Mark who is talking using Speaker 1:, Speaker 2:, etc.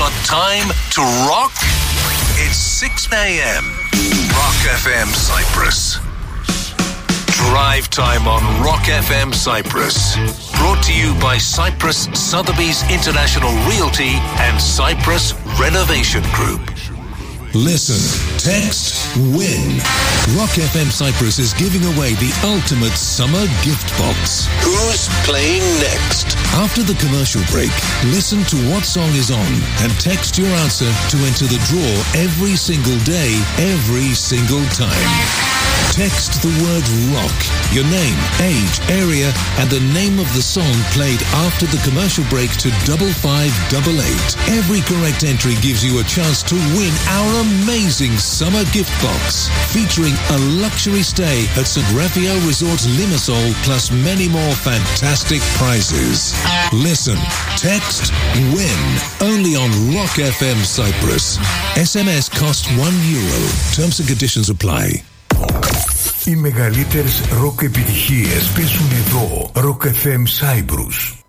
Speaker 1: got time to rock? It's 6 a.m. Rock FM Cyprus. Drive time on Rock FM Cyprus. Brought to you by Cyprus Sotheby's International Realty and Cyprus Renovation Group.
Speaker 2: Listen, text, win. Rock FM Cyprus is giving away the ultimate summer gift box.
Speaker 1: Who's playing next?
Speaker 2: After the commercial break, listen to what song is on and text your answer to enter the draw every single day, every single time. Text the word rock, your name, age, area, and the name of the song played after the commercial break to 5588. Every correct entry gives you a chance to win our amazing summer gift box, featuring a luxury stay at St. Raphael Resort Limassol, plus many more fantastic prizes. Listen, text, win, only on Rock FM Cyprus. SMS cost €1. Terms and conditions apply.
Speaker 3: Οι μεγαλύτερες ροκ επιτυχίες παίζουν εδώ. Rock FM Cyprus.